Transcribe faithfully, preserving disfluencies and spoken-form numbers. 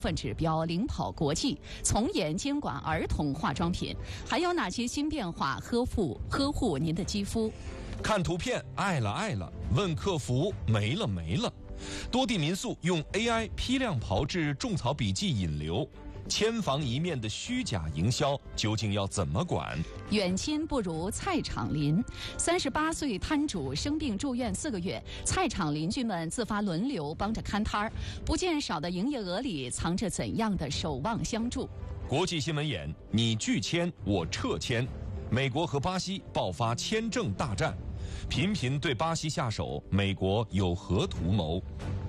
份指标领跑国际，从严监管儿童化妆品，还有哪些新变化呵护呵护您的肌肤？ 看图片爱了爱了，问客服没了没了。多地民宿用 A I 批量炮制种草笔记引流，千房一面的虚假营销究竟要怎么管？ 远亲不如菜场邻，三十八岁摊主生病住院四个月，菜场邻居们自发轮流帮着看摊儿，不见少的营业额里藏着怎样的守望相助？ 国际新闻眼，你拒签我撤签，美国和巴西爆发签证大战，频频对巴西下手，美国有何图谋？